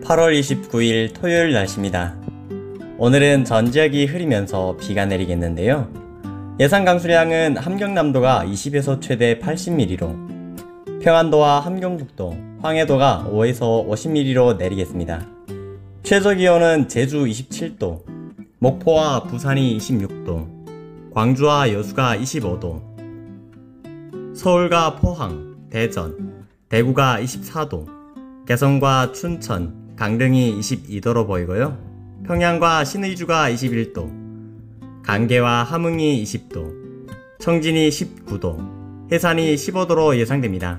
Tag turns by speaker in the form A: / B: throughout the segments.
A: 8월 29일 토요일 날씨입니다. 오늘은 전 지역이 흐리면서 비가 내리겠는데요. 예상 강수량은 함경남도가 20에서 최대 80mm로, 평안도와 함경북도, 황해도가 5에서 50mm로 내리겠습니다. 최저기온은 제주 27도, 목포와 부산이 26도, 광주와 여수가 25도, 서울과 포항, 대전, 대구가 24도, 개성과 춘천, 강릉이 22도로 보이고요. 평양과 신의주가 21도, 간계와 함흥이 20도, 청진이 19도, 해산이 15도로 예상됩니다.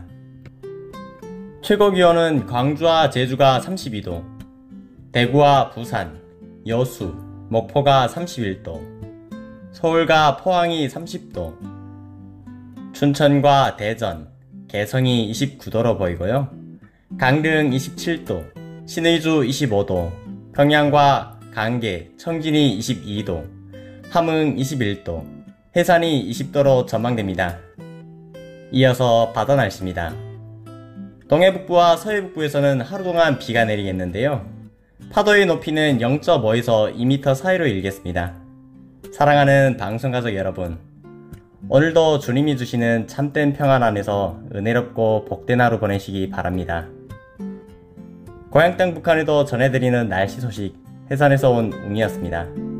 A: 최고기온은 광주와 제주가 32도, 대구와 부산, 여수, 목포가 31도, 서울과 포항이 30도, 춘천과 대전, 개성이 29도로 보이고요. 강릉 27도, 신의주 25도, 평양과 간계, 청진이 22도, 함흥 21도, 해산이 20도로 전망됩니다. 이어서 바다 날씨입니다. 동해북부와 서해북부에서는 하루 동안 비가 내리겠는데요. 파도의 높이는 0.5에서 2m 사이로 일겠습니다. 사랑하는 방송가족 여러분, 오늘도 주님이 주시는 참된 평안 안에서 은혜롭고 복된 하루 보내시기 바랍니다. 고향 땅 북한에도 전해드리는 날씨 소식, 해산에서 온 웅이었습니다.